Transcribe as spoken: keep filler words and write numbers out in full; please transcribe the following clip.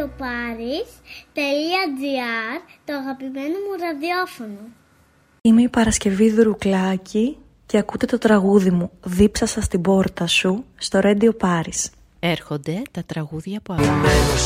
radioparis τελεία gr, το αγαπημένο μου ραδιόφωνο. Είμαι η Παρασκευή Δουρουκλάκη και ακούτε το τραγούδι μου «Δίψασα στην πόρτα σου» στο Radio Paris. Έρχονται τα τραγούδια που αγαπάμε. Μένω